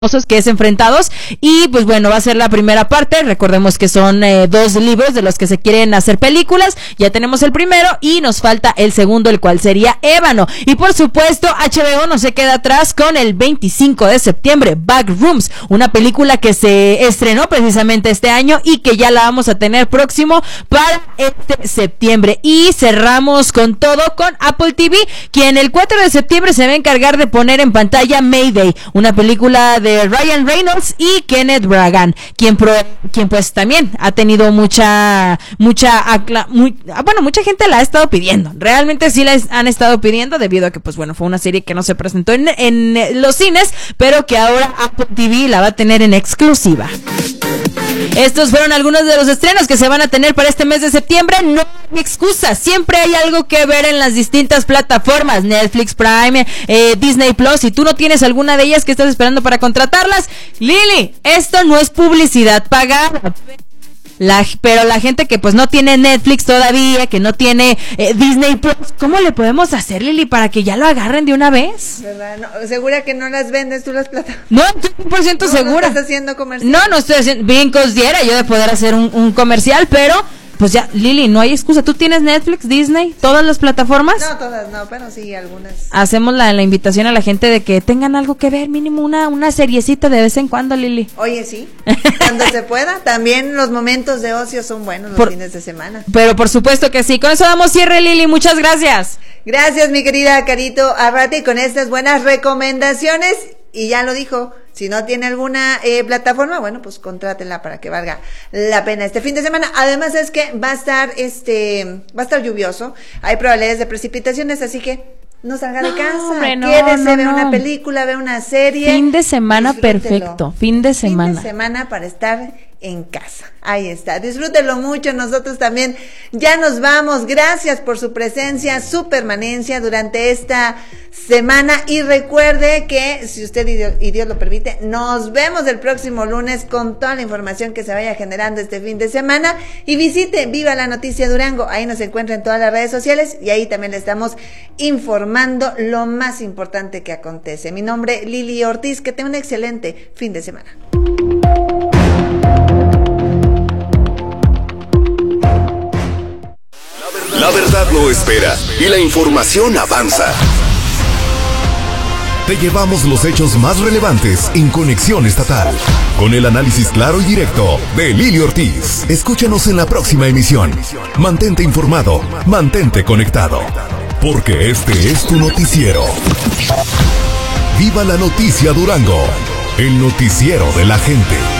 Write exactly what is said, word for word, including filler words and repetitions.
que es Enfrentados, y pues bueno, va a ser la primera parte. Recordemos que son eh, dos libros de los que se quieren hacer películas. Ya tenemos el primero y nos falta el segundo, el cual sería Ébano. Y por supuesto H B O no se queda atrás con el veinticinco de septiembre, Backrooms, una película que se estrenó precisamente este año y que ya la vamos a tener próximo para este septiembre. Y cerramos con todo con Apple T V, quien el cuatro de septiembre se va a encargar de poner en pantalla Mayday, una película de Ryan Reynolds y Kenneth Branagh, quien pro, quien pues también ha tenido mucha mucha acla, muy, bueno, mucha gente la ha estado pidiendo. Realmente sí la han estado pidiendo debido a que pues bueno, fue una serie que no se presentó en, en los cines, pero que ahora Apple T V la va a tener en exclusiva. Estos fueron algunos de los estrenos que se van a tener para este mes de septiembre. No hay excusa, siempre hay algo que ver en las distintas plataformas, Netflix, Prime, eh, Disney Plus. Si tú no tienes alguna de ellas que estás esperando para contratarlas, Lili, esto no es publicidad pagada. La, pero la gente que pues no tiene Netflix todavía, que no tiene eh, Disney Plus, ¿cómo le podemos hacer, Lili, para que ya lo agarren de una vez? ¿Verdad? No, ¿segura que no las vendes tú las plataformas? No, estoy cien por ciento no, segura. ¿No estás haciendo comercial? No, no estoy haciendo, bien considera yo de poder hacer un, un comercial, pero pues ya, Lili, no hay excusa. ¿Tú tienes Netflix, Disney, todas las plataformas? No, todas no, pero sí, algunas. Hacemos la, la invitación a la gente de que tengan algo que ver, mínimo una, una seriecita de vez en cuando, Lili. Oye, sí, cuando se pueda. También los momentos de ocio son buenos los por, fines de semana. Pero por supuesto que sí. Con eso damos cierre, Lili. Muchas gracias. Gracias, mi querida Carito Arrate, con estas buenas recomendaciones. Y ya lo dijo, si no tiene alguna eh, plataforma, bueno, pues contrátela para que valga la pena este fin de semana. Además es que va a estar, este, va a estar lluvioso, hay probabilidades de precipitaciones, así que no salga de casa, no, hombre, no, quédese, no, ve no. una película, ve una serie. Fin de semana perfecto, fin de semana. Fin de semana para estar en casa. Ahí está, disfrútenlo mucho. Nosotros también ya nos vamos. Gracias por su presencia, su permanencia durante esta semana, y recuerde que si usted y Dios, y Dios lo permite, nos vemos el próximo lunes con toda la información que se vaya generando este fin de semana. Y visite Viva la Noticia Durango, ahí nos encuentra en todas las redes sociales y ahí también le estamos informando lo más importante que acontece. Mi nombre, Lili Ortiz, que tenga un excelente fin de semana. La verdad lo espera y la información avanza. Te llevamos los hechos más relevantes en Conexión Estatal, con el análisis claro y directo de Lili Ortiz. Escúchanos en la próxima emisión. Mantente informado, mantente conectado, porque este es tu noticiero. Viva la Noticia Durango, el noticiero de la gente.